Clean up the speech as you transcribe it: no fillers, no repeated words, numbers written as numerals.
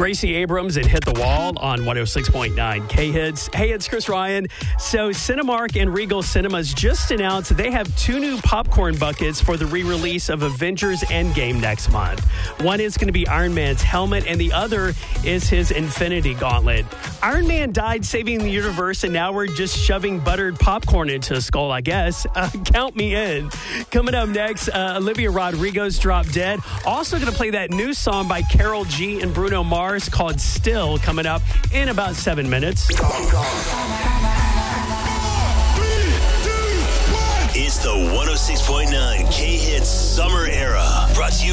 Gracie Abrams and Hit the Wall on 106.9 K-Hits. Hey, it's Chris Ryan. So Cinemark and Regal Cinemas just announced that they have 2 new popcorn buckets for the re-release of Avengers Endgame next month. One is going to be Iron Man's helmet, and the other is his Infinity Gauntlet. Iron Man died saving the universe, and now we're just shoving buttered popcorn into his skull, I guess. Count me in. Coming up next, Olivia Rodrigo's Drop Dead. Also going to play that new song by Karol G and Bruno Mars called Still, coming up in about 7 minutes. It's the 106.9 K-Hits Summer Era. Brought to you